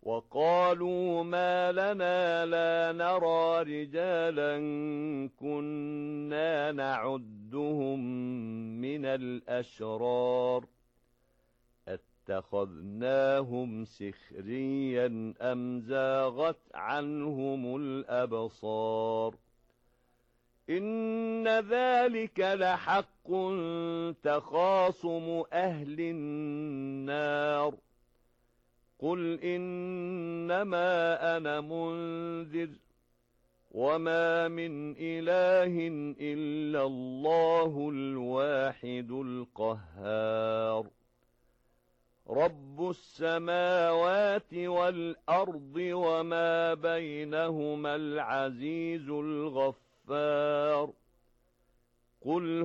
وقالوا ما لنا لا نرى رجالا كنا نعدهم من الأشرار اتخذناهم سخريا أم زاغت عنهم الأبصار إن ذلك لحق تخاصم أهل النار قل إنما أنا منذر وما من إله إلا الله الواحد القهار رب السماوات والأرض وما بينهما العزيز الغفار قل